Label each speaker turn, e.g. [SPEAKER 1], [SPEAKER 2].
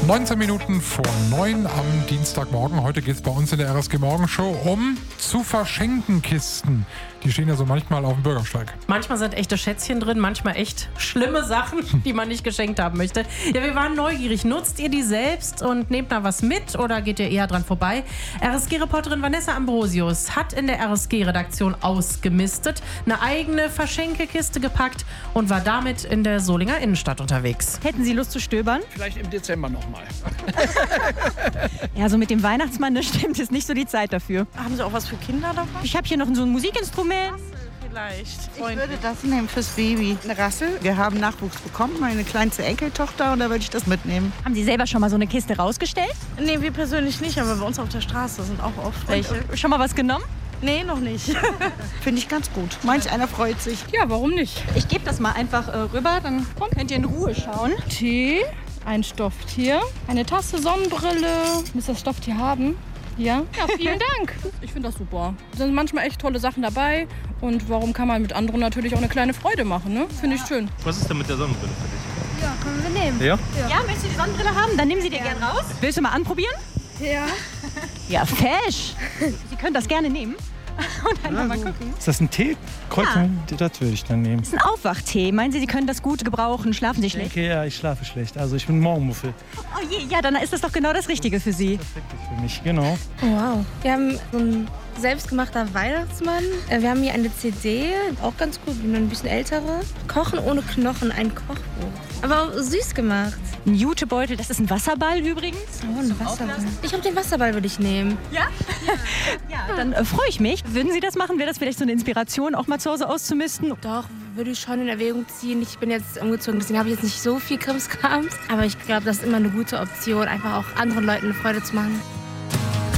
[SPEAKER 1] 19 Minuten vor 9 am Dienstagmorgen. Heute geht es bei uns in der RSG Morgenshow um zu verschenken Kisten. Die stehen ja so manchmal auf dem Bürgersteig.
[SPEAKER 2] Manchmal sind echte Schätzchen drin, manchmal echt schlimme Sachen, die man nicht geschenkt haben möchte. Ja, wir waren neugierig. Nutzt ihr die selbst und nehmt da was mit oder geht ihr eher dran vorbei? RSG-Reporterin Vanessa Ambrosius hat in der RSG-Redaktion ausgemistet, eine eigene Verschenkekiste gepackt und war damit in der Solinger Innenstadt unterwegs.
[SPEAKER 3] Hätten Sie Lust zu stöbern?
[SPEAKER 4] Vielleicht im Dezember nochmal.
[SPEAKER 3] Ja, so mit dem Weihnachtsmann, das stimmt, ist nicht so die Zeit dafür.
[SPEAKER 5] Haben Sie auch was für Kinder dabei?
[SPEAKER 3] Ich habe hier noch so ein Musikinstrument.
[SPEAKER 5] Vielleicht.
[SPEAKER 6] Ich würde das nehmen fürs Baby. Eine Rassel. Wir haben Nachwuchs bekommen, meine kleinste Enkeltochter, und da würde ich das mitnehmen.
[SPEAKER 3] Haben Sie selber schon mal so eine Kiste rausgestellt?
[SPEAKER 5] Nee, wir persönlich nicht, aber bei uns auf der Straße sind auch oft welche.
[SPEAKER 3] Schon mal was genommen?
[SPEAKER 5] Nee, noch nicht.
[SPEAKER 6] Finde ich ganz gut. Manch einer freut sich.
[SPEAKER 5] Ja, warum nicht?
[SPEAKER 3] Ich gebe das mal einfach rüber, dann könnt ihr in Ruhe schauen.
[SPEAKER 7] Tee, ein Stofftier, eine Tasse Sonnenbrille. Müsst das Stofftier haben? Ja, vielen Dank. Ich finde das super. Da sind manchmal echt tolle Sachen dabei. Und warum kann man mit anderen natürlich auch eine kleine Freude machen, ne? Finde ich schön.
[SPEAKER 8] Was ist denn mit der Sonnenbrille für dich?
[SPEAKER 7] Ja, können wir nehmen.
[SPEAKER 8] Ja?
[SPEAKER 3] Ja, möchtest du die Sonnenbrille haben? Dann nehmen Sie die gern raus. Willst du mal anprobieren?
[SPEAKER 7] Ja.
[SPEAKER 3] Ja, fesch. Sie können das gerne nehmen. Und einfach mal gucken.
[SPEAKER 9] Ist das ein Tee? Kräuter? Ja. Das würde ich dann nehmen.
[SPEAKER 3] Das ist ein Aufwachtee. Meinen Sie, Sie können das gut gebrauchen? Schlafen Sie schlecht?
[SPEAKER 9] Ja, ich schlafe schlecht. Also ich bin Morgenmuffel.
[SPEAKER 3] Oh je, ja, dann ist das doch genau das Richtige für Sie.
[SPEAKER 9] Perfekt für mich, genau.
[SPEAKER 10] Oh, wow. Wir haben so ein selbstgemachter Weihnachtsmann. Wir haben hier eine CD, auch ganz gut, wie ein bisschen ältere. Kochen ohne Knochen, ein Kochbuch. Aber auch süß gemacht.
[SPEAKER 3] Ein Jutebeutel, das ist ein Wasserball übrigens.
[SPEAKER 10] Oh, ein Wasserball. Ich glaube, den Wasserball würde ich nehmen.
[SPEAKER 3] Ja? Ja, dann freue ich mich. Würden Sie das machen? Wäre das vielleicht so eine Inspiration, auch mal zu Hause auszumisten?
[SPEAKER 10] Doch, würde ich schon in Erwägung ziehen. Ich bin jetzt umgezogen, deswegen habe ich jetzt nicht so viel Krimskrams. Aber ich glaube, das ist immer eine gute Option, einfach auch anderen Leuten eine Freude zu machen.